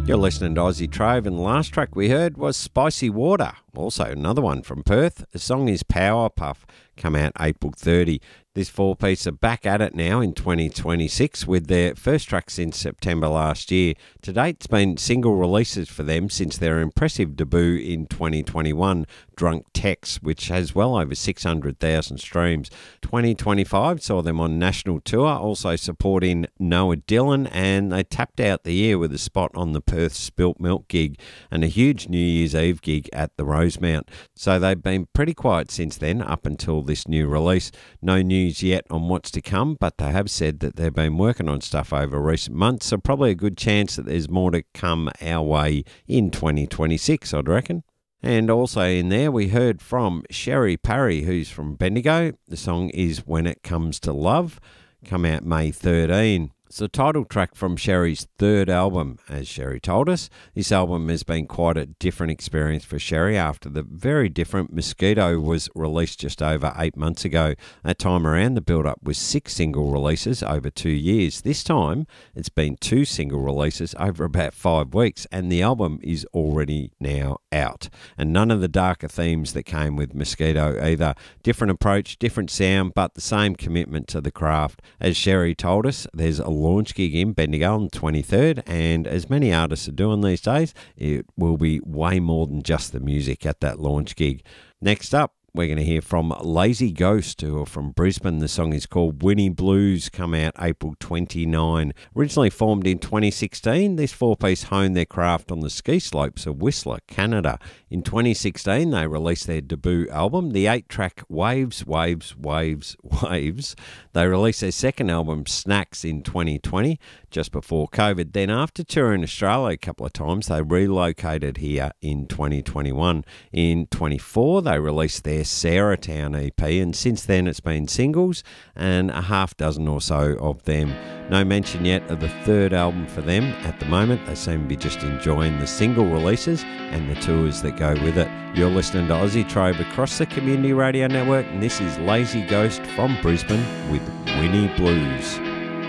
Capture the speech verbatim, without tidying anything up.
You're listening to Aussie Trove, and the last track we heard was Spicy Water, also another one from Perth. The song is Powerpuff, come out April thirtieth. This four-piece are back at it now in twenty twenty-six with their first track since September last year. To date, it's been single releases for them since their impressive debut in twenty twenty-one, Drunk Tex, which has well over six hundred thousand streams. twenty twenty-five saw them on national tour, also supporting Noah Dillon, and they tapped out the year with a spot on the Perth Spilt Milk gig and a huge New Year's Eve gig at the Rosemount. So they've been pretty quiet since then, up until this new release. No news yet on what's to come, but they have said that they've been working on stuff over recent months, so probably a good chance that there's more to come our way in twenty twenty-six, I'd reckon. And also in there we heard from Sherry Parry, who's from Bendigo. The song is When It Comes to Love, come out May thirteenth. It's the title track from Sherry's third album, as Sherry told us. This album has been quite a different experience for Sherry after the very different Mosquito was released just over eight months ago. That time around, the build-up was six single releases over two years. This time, it's been two single releases over about five weeks, and the album is already now out. And none of the darker themes that came with Mosquito either. Different approach, different sound, but the same commitment to the craft. As Sherry told us, there's a launch gig in Bendigo on the twenty-third, and as many artists are doing these days, it will be way more than just the music at that launch gig. Next up, we're going to hear from Lazy Ghost, who are from Brisbane. The song is called Winnie Blues, come out April twenty-ninth. Originally formed in twenty sixteen, this four-piece honed their craft on the ski slopes of Whistler, Canada. In twenty sixteen, they released their debut album, the eight-track Waves, Waves, Waves, Waves. They released their second album, Snacks, in twenty twenty, just before COVID. Then after touring Australia a couple of times, they relocated here in twenty twenty-one. In twenty-four, they released their Sarahtown E P, and since then it's been singles and a half dozen or so of them. No mention yet of the third album for them at the moment. They seem to be just enjoying the single releases and the tours that go with it. You're listening to Aussie Trove across the Community Radio Network, and this is Lazy Ghost from Brisbane with Winnie Blues.